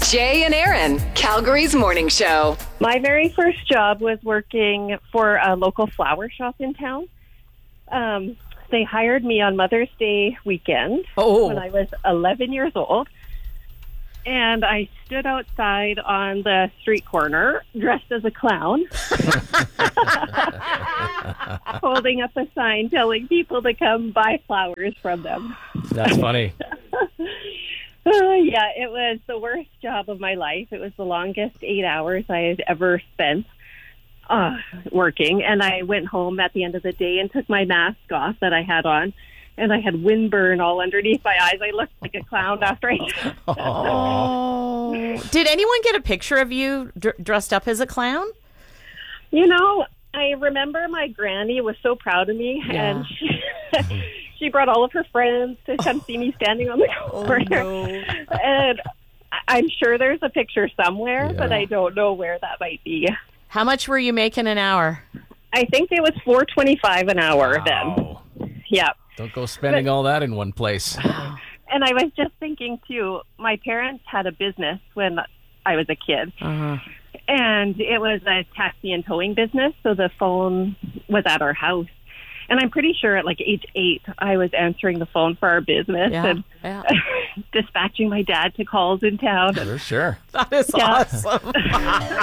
Jay and Aaron, Calgary's morning show. My very first job was working for a local flower shop in town. They hired me on Mother's Day weekend when I was 11 years old. And I stood outside on the street corner dressed as a clown, holding up a sign telling people to come buy flowers from them. That's funny. Yeah, it was the worst job of my life. It was the longest 8 hours I had ever spent working. And I went home at the end of the day and took my mask off that I had on. And I had windburn all underneath my eyes. I looked like a clown after I... Oh. Did anyone get a picture of you dressed up as a clown? You know, I remember my granny was so proud of me. Yeah. And she brought all of her friends to come see me standing on the corner. No. And I'm sure there's a picture somewhere, but I don't know where that might be. How much were you making an hour? I think it was $4.25 an hour then. Yeah. Don't go spending all that in one place. And I was just thinking, too, my parents had a business when I was a kid. Uh-huh. And it was a taxi and towing business, so the phone was at our house. And I'm pretty sure at like age 8, I was answering the phone for our business and dispatching my dad to calls in town. Sure. That is awesome.